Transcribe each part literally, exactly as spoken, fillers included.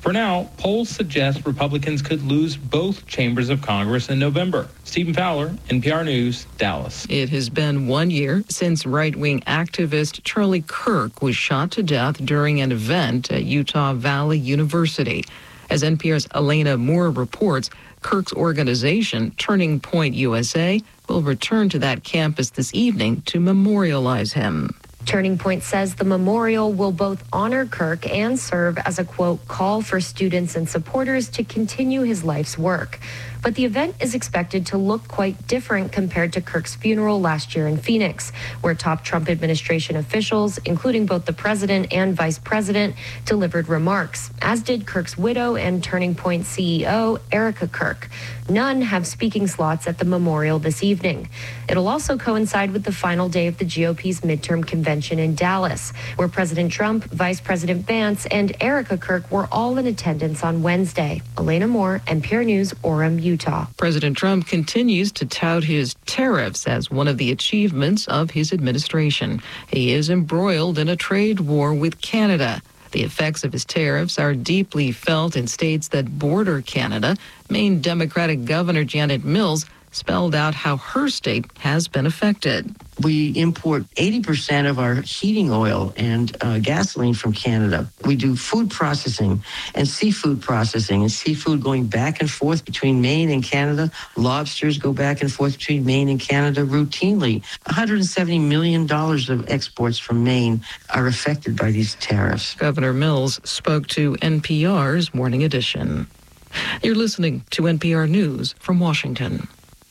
For now, polls suggest Republicans could lose both chambers of Congress in November. Stephen Fowler, N P R News, Dallas. It has been one year since right-wing activist Charlie Kirk was shot to death during an event at Utah Valley University. As N P R's Elena Moore reports, Kirk's organization, Turning Point U S A, will return to that campus this evening to memorialize him. Turning Point says the memorial will both honor Kirk and serve as a, quote, call for students and supporters to continue his life's work. But the event is expected to look quite different compared to Kirk's funeral last year in Phoenix, where top Trump administration officials, including both the president and vice president, delivered remarks, as did Kirk's widow and Turning Point C E O, Erica Kirk. None have speaking slots at the memorial this evening. It'll also coincide with the final day of the G O P's midterm convention in Dallas, where President Trump, Vice President Vance, and Erica Kirk were all in attendance on Wednesday. Elena Moore, N P R News, Orem, Utah. President Trump continues to tout his tariffs as one of the achievements of his administration. He is embroiled in a trade war with Canada. The effects of his tariffs are deeply felt in states that border Canada. Maine Democratic Governor Janet Mills spelled out how her state has been affected. We import eighty percent of our heating oil and uh, gasoline from Canada. We do food processing and seafood processing, and seafood going back and forth between Maine and Canada. Lobsters go back and forth between Maine and Canada routinely. one hundred seventy million dollars of exports from Maine are affected by these tariffs. Governor Mills spoke to N P R's Morning Edition. You're listening to N P R News from Washington.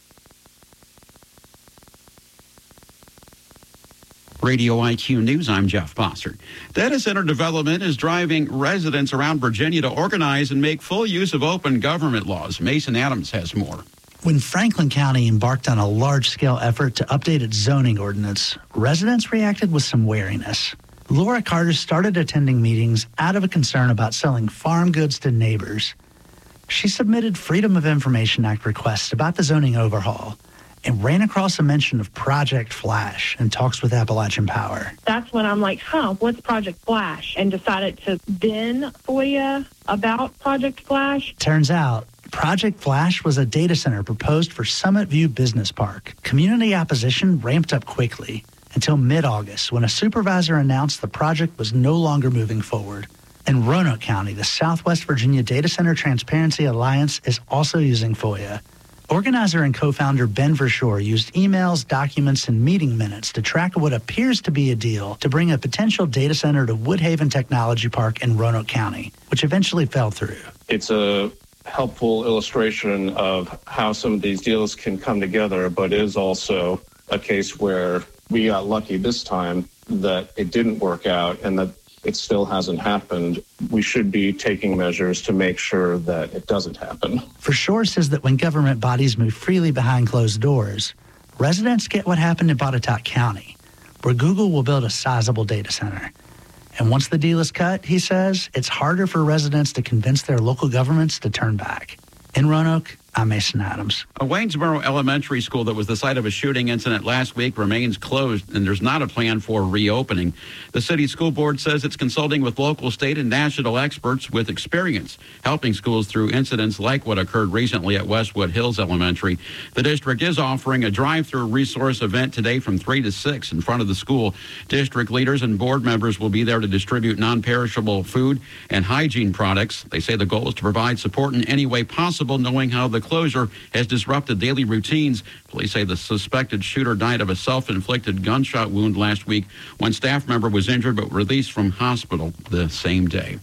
Radio I Q News, I'm Jeff Bossert. Data center development is driving residents around Virginia to organize and make full use of open government laws. Mason Adams has more. When Franklin County embarked on a large-scale effort to update its zoning ordinance, residents reacted with some wariness. Laura Carter started attending meetings out of a concern about selling farm goods to neighbors. She submitted Freedom of Information Act requests about the zoning overhaul and ran across a mention of Project Flash in talks with Appalachian Power. That's when I'm like, huh, what's Project Flash? And decided to then FOIA about Project Flash. Turns out, Project Flash was a data center proposed for Summit View Business Park. Community opposition ramped up quickly until mid-August when a supervisor announced the project was no longer moving forward. In Roanoke County, the Southwest Virginia Data Center Transparency Alliance is also using FOIA. Organizer and co-founder Ben Verschoor used emails, documents, and meeting minutes to track what appears to be a deal to bring a potential data center to Woodhaven Technology Park in Roanoke County, which eventually fell through. It's a helpful illustration of how some of these deals can come together, but is also a case where we got lucky this time that it didn't work out and that it still hasn't happened. We should be taking measures to make sure that it doesn't happen. Verschoor says that when government bodies move freely behind closed doors, residents get what happened in Botetourt County, where Google will build a sizable data center. And once the deal is cut, he says, it's harder for residents to convince their local governments to turn back. In Roanoke, I'm Mason Adams. A Waynesboro elementary school that was the site of a shooting incident last week remains closed, and there's not a plan for reopening. The city school board says it's consulting with local, state, and national experts with experience helping schools through incidents like what occurred recently at Westwood Hills Elementary. The district is offering a drive-through resource event today from three to six in front of the school. District leaders and board members will be there to distribute non-perishable food and hygiene products. They say the goal is to provide support in any way possible, knowing how the closure has disrupted daily routines. Police say the suspected shooter died of a self-inflicted gunshot wound last week. One staff member was injured but released from hospital the same day.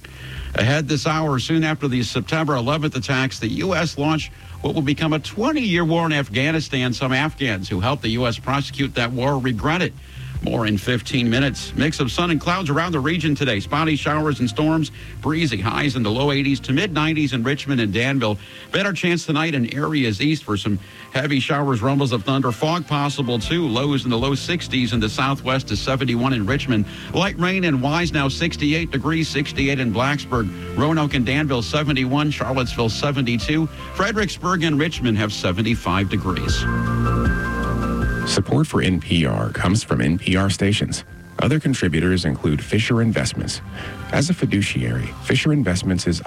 Ahead this hour, soon after the September eleventh attacks, the U S launched what will become a twenty-year war in Afghanistan. Some Afghans who helped the U S prosecute that war regret it. More in fifteen minutes. Mix of sun and clouds around the region today. Spotty showers and storms. Breezy highs in the low eighties to mid nineties in Richmond and Danville. Better chance tonight in areas east for some heavy showers, rumbles of thunder. Fog possible too. Lows in the low sixties in the southwest to seventy-one in Richmond. Light rain in Wise now sixty-eight degrees, sixty-eight in Blacksburg. Roanoke and Danville seventy-one. Charlottesville seventy-two. Fredericksburg and Richmond have seventy-five degrees. Support for N P R comes from N P R stations. Other contributors include Fisher Investments. As a fiduciary, Fisher Investments is